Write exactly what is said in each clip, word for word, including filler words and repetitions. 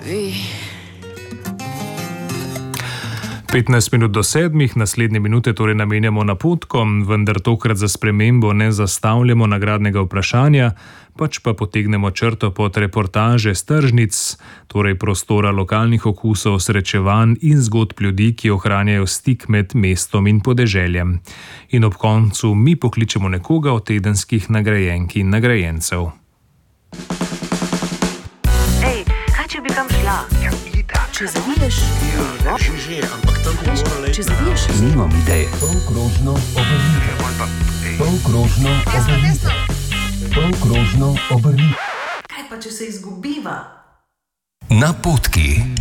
petnajst minut do sedmih, naslednje minute torej namenjamo napotkom, vendar tokrat za spremembo ne zastavljamo nagradnega vprašanja, pač pa potegnemo črto pod reportaže s tržnic, torej prostora lokalnih okusov, srečevanj in zgodb ljudi, ki ohranjajo stik med mestom in podeželjem. In ob koncu mi pokličemo nekoga od tedenskih nagrajenk in nagrajencev. Ej, kaj če bi kam šla? Ja, itak. Če zaviješ levo, Že, že, ampak tam bi morala iti če zaviješ Nimam ideje. Polkrožno obrnite. Polkrožno obrnite. Polkrožno obrnite. kaj pa če se izgubiva? Napotki.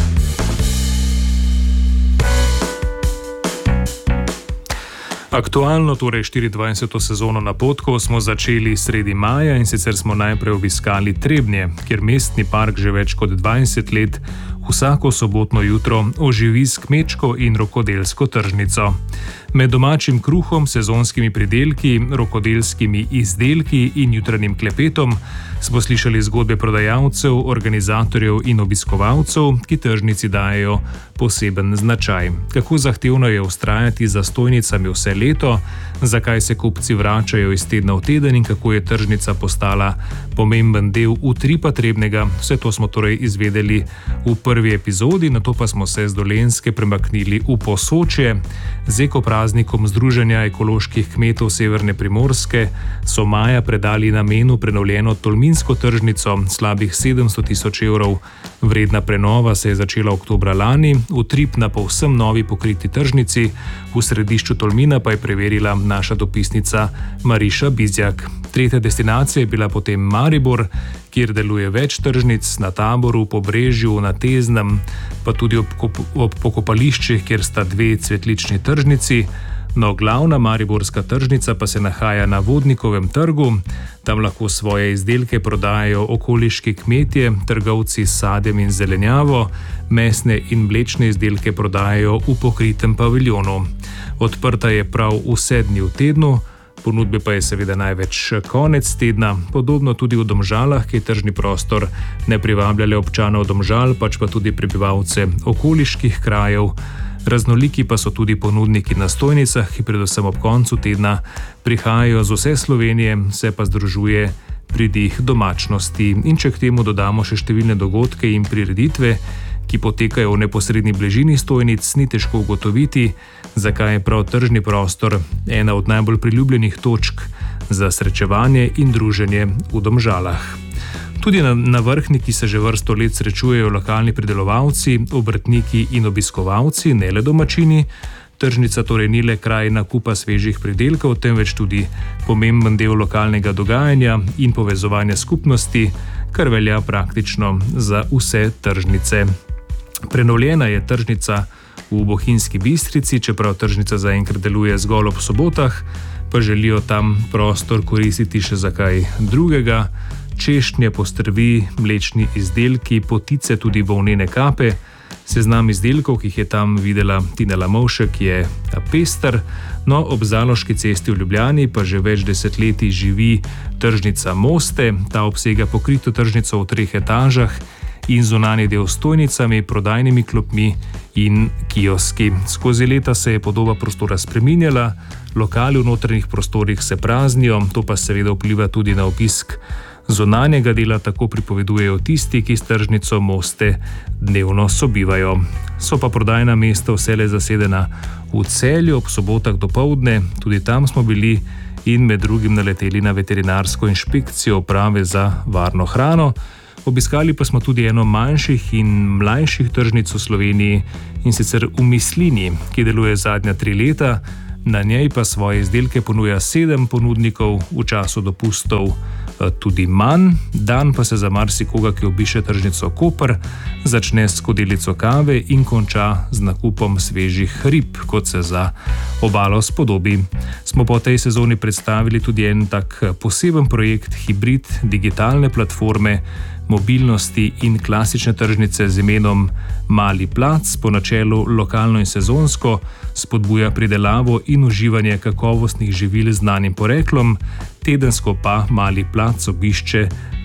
Aktualno, torej štiriindvajseto sezono napotkov, smo začeli sredi maja in sicer smo najprej obiskali Trebnje, kjer mestni park že več kot dvajset let vsako sobotno jutro oživi s kmečko in rokodelsko tržnico. Med domačim kruhom, sezonskimi pridelki, rokodelskimi izdelki in jutranjim klepetom smo slišali zgodbe prodajalcev, organizatorjev in obiskovalcev, ki tržnici dajejo poseben značaj. Kako zahtevno je vztrajati za stojnicami vse leto, zakaj se kupci vračajo iz tedna v teden in kako je tržnica postala pomemben del utripa Trebnjega. Vse to smo torej izvedeli v prvi epizodi, nato pa smo se z Dolenjske premaknili v Posočje. Z ekopraznikom Združenja ekoloških kmetov Severne Primorske so maja predali namenu prenovljeno Tolminsko tržnico, slabih sedemsto tisoč evrov. Vredna prenova se je začela oktobra lani, utrip na povsem novi pokriti tržnici v središču Tolmina pa je preverila naša dopisnica Mariša Bizjak. Tretja destinacija je bila potem Maribor, kjer deluje več tržnic, na Taboru, Pobrežju, na Teznem, pa tudi ob, ob pokopališčih, kjer sta dve cvetlični tržnici. No, glavna mariborska tržnica pa se nahaja na Vodnikovem trgu. Tam lahko svoje izdelke prodajajo okoliški kmetje, trgovci s sadjem in zelenjavo, mesne in mlečne izdelke prodajajo v pokritem paviljonu. Odprta je prav vse dni v tednu, ponudbe pa je seveda največ konec tedna, podobno tudi v Domžalah, ki tržni prostor ne privablja le občanov Domžal, pač pa tudi prebivalce okoliških krajev. Raznoliki pa so tudi ponudniki na stojnicah, ki predvsem ob koncu tedna prihajajo z vse Slovenije, se pa združuje pridih domačnosti. In če k temu dodamo še številne dogodke in prireditve, ki potekajo v neposredni bližini stojnic, ni težko ugotoviti, zakaj je prav tržni prostor ena od najbolj priljubljenih točk za srečevanje in druženje v Domžalah. Tudi na, na Vrhniki se že vrsto let srečujejo lokalni pridelovalci, obrtniki in obiskovalci, ne le domačini. Tržnica torej ni le kraj nakupa svežih pridelkov, temveč tudi pomemben del lokalnega dogajanja in povezovanja skupnosti, kar velja praktično za vse tržnice. Prenovljena je tržnica v Bohinjski Bistrici, čeprav tržnica zaenkrat deluje zgolj ob sobotah, pa želijo tam prostor koristiti še za kaj drugega. Češnje, postrvi, mlečni izdelki, potice, tudi volnene kape. Seznam izdelkov, ki jih je tam videla Tina Lamovšek, je pester. No, ob Zaloški cesti v Ljubljani pa že več desetletij živi tržnica Moste. Ta obsega pokrito tržnico v treh etažah in zunanji del s stojnicami, prodajnimi klopmi in kioski. Skozi leta se je podoba prostora spreminjala, lokali v notranjih prostorih se praznijo, to pa seveda vpliva tudi na obisk zunanjega dela, tako pripovedujejo tisti, ki s tržnico Moste dnevno sobivajo. So pa prodajna mesta vselej zasedena v Celju ob sobotah dopoldne, tudi tam smo bili in med drugim naleteli na veterinarsko inšpekcijo Uprave za varno hrano. Obiskali pa smo tudi eno manjših in mlajših tržnic v Sloveniji, in sicer v Mislini, ki deluje zadnja tri leta. Na njej pa svoje izdelke ponuja sedem ponudnikov, v času dopustov tudi manj. Dan pa se za marsikoga, ki obiše tržnico Koper, začne s skodelico kave in konča z nakupom svežih rib, kot se za obalo spodobi. Smo po tej sezoni predstavili tudi en tak poseben projekt, hibrid digitalne platforme, mobilnosti in klasične tržnice z imenom Mali plac, po načelu lokalno in sezonsko, spodbuja pridelavo in uživanje kakovostnih živil z znanim poreklom, tedensko pa Mali plac obišče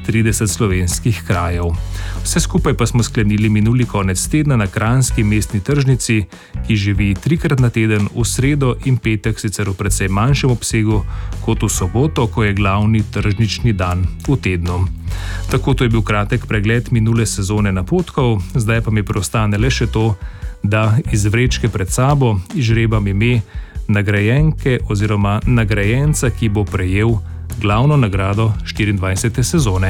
trideset slovenskih krajev. Vse skupaj pa smo sklenili minuli konec tedna na kranjski mestni tržnici, ki živi trikrat na teden, v sredo in petek sicer v precej manjšem obsegu kot v soboto, ko je glavni tržnični dan v tednu. Tako to je bil kratek pregled minule sezone napotkov, zdaj pa mi preostane le še to, da iz vrečke pred sabo izžrebam ime nagrajenke oziroma nagrajenca, ki bo prejel glavno nagrado štiriindvajsete sezone.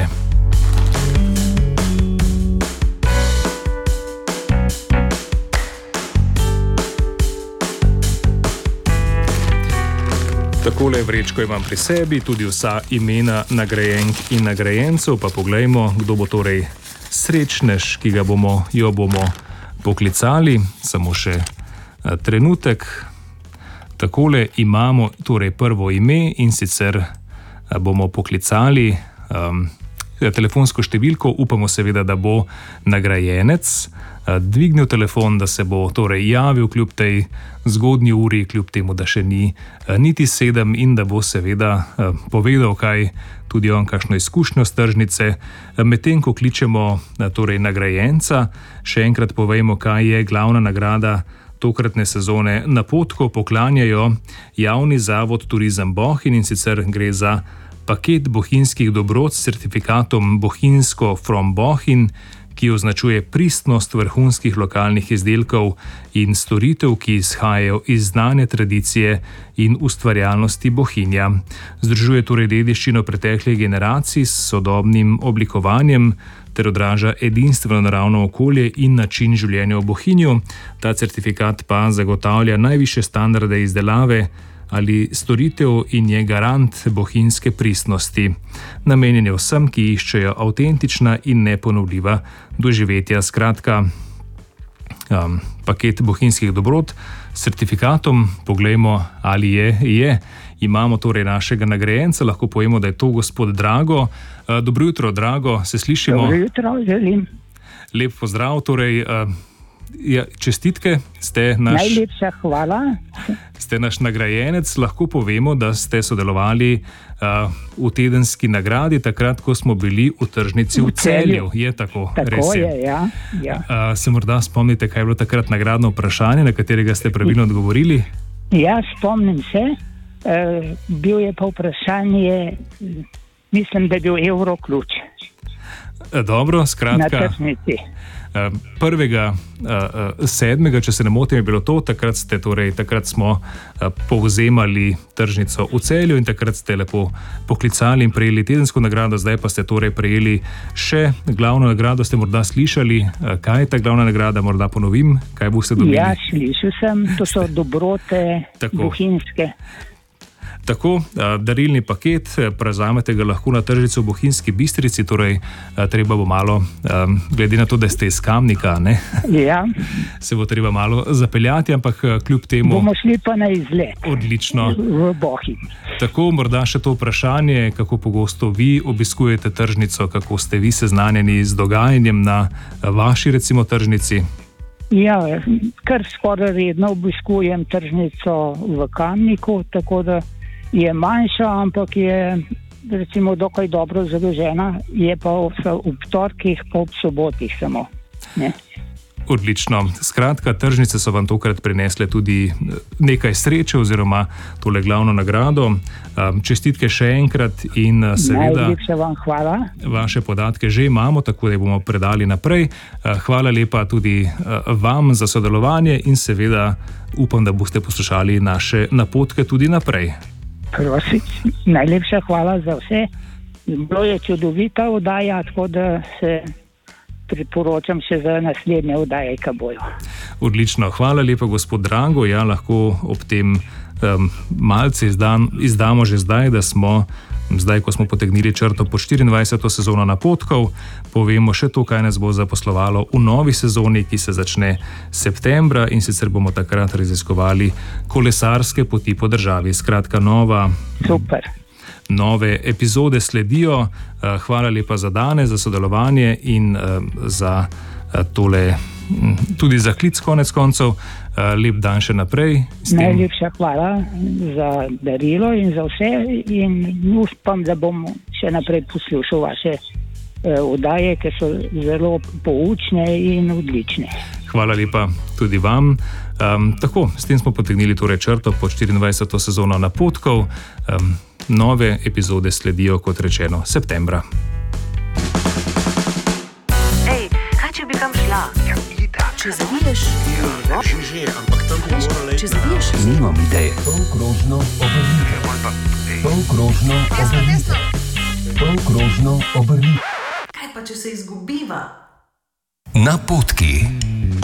Takole vrečko imam pri sebi, tudi vsa imena nagrajenk in nagrajencev, pa poglejmo, kdo bo torej srečnež, ki ga bomo, jo bomo poklicali. Samo še trenutek. Takole imamo torej prvo ime in sicer bomo poklicali um, telefonsko številko, upamo seveda, da bo nagrajenec dvignil telefon, da se bo torej javil kljub tej zgodnji uri, kljub temu, da še ni niti sedem in da bo seveda povedal, kaj tudi on, kakšno izkušnjo s tržnice. Medtem ko kličemo torej nagrajenca, še enkrat povejmo, kaj je glavna nagrada tokratne sezone napotkov. Poklanjajo javni zavod Turizem Bohinj, in sicer gre za paket bohinjskih dobrot s certifikatom Bohinjsko from Bohinj, ki označuje pristnost vrhunskih lokalnih izdelkov in storitev, ki izhajajo iz znane tradicije in ustvarjalnosti Bohinja. Združuje torej dediščino preteklih generacij s sodobnim oblikovanjem ter odraža edinstveno naravno okolje in način življenja v Bohinju. Ta certifikat pa zagotavlja najvišje standarde izdelave ali storitev in je garant bohinjske pristnosti. Namenjen je vsem, ki iščejo avtentična in neponovljiva doživetja. Skratka, um, paket bohinjskih dobrot s certifikatom, poglejmo, ali je, je. Imamo torej našega nagrajenca, lahko povemo, da je to gospod Drago. Uh, dobro jutro, Drago, se slišimo? Dobro jutro, želim. Lep pozdrav, torej uh, ja, čestitke, ste naš... Najlepša hvala. Ste naš nagrajenec, lahko povemo, da ste sodelovali uh, v tedenski nagradi, takrat, ko smo bili v tržnici v, v Celju. Je tako? Tako res je, je, ja. ja. Uh, se morda spomnite, kaj je bilo takrat nagradno vprašanje, na katerega ste pravilno odgovorili? Ja, spomnim se. Uh, bil je pa vprašanje, mislim, da je bil Evroključ. Dobro, skratka... Na tržnici. Prvega uh, sedmega, če se ne motim, je bilo to, takrat, ste, torej, takrat smo uh, povzemali tržnico v Celju in takrat ste lepo poklicali in prejeli tedensko nagrado, zdaj pa ste torej prejeli še glavno nagrado. Ste morda slišali, uh, kaj je ta glavna nagrada, morda ponovim, kaj boste dobili? Ja, slišal sem, to so dobrote bohinjske. Tako, darilni paket, prevzamete ga lahko na tržnici v Bohinjski Bistrici, torej treba bo malo, glede na to, da ste iz Kamnika, ne? Ja. Se bo treba malo zapeljati, ampak kljub temu... Bomo šli pa na izlet. Odlično. V Bohinj. Tako, morda še to vprašanje, kako pogosto vi obiskujete tržnico, kako ste vi seznanjeni z dogajanjem na vaši, recimo, tržnici? Ja, kar skoraj redno obiskujem tržnico v Kamniku, tako da je manjša, ampak je recimo dokaj dobro zadolžena, je pa ob torkih, pa ob sobotih samo. Ne? Odlično. Skratka, tržnice so vam tokrat prinesle tudi nekaj sreče oziroma tole glavno nagrado. Čestitke še enkrat in seveda najlepša vam hvala. Vaše podatke že imamo, tako da jih bomo predali naprej. Hvala lepa tudi vam za sodelovanje in seveda upam, da boste poslušali naše napotke tudi naprej. Prosim, najlepša hvala za vse. Bilo je čudovita oddaja, tako da se priporočam še za naslednje oddaje, kaj bojo. Odlično, hvala lepa, gospod Drago. Ja, lahko ob tem um, malce izdam, izdamo že zdaj, da smo, zdaj, ko smo potegnili črto po štiriindvajseto sezono napotkov, povemo še to, kaj nas bo zaposlovalo v novi sezoni, ki se začne septembra, in sicer bomo takrat raziskovali kolesarske poti po državi. Skratka, nova... Super. Nove epizode sledijo. Hvala lepa za danes, za sodelovanje in za tole tudi za klic konec koncev. Lep dan še naprej. Najlepša hvala za darilo in za vse in upam, da bom še naprej poslušal vaše oddaje, ki so zelo poučne in odlične. Hvala lepa tudi vam. Um, tako, s tem smo potegnili torej črto pod štiriindvajseto sezono Napotkov. Um, nove epizode sledijo, kot rečeno, septembra. Ej, kaj če bi kam šla? Ja, itak. Če zaviješ, Ja, že, že, ampak tam bi morala če iti. zaviješ, Nimam ideje. Polkrožno obrnite. Pol pa, ej, Polkrožno obrnite. Polkrožno obrnite. kaj pa če se izgubiva? Napotki.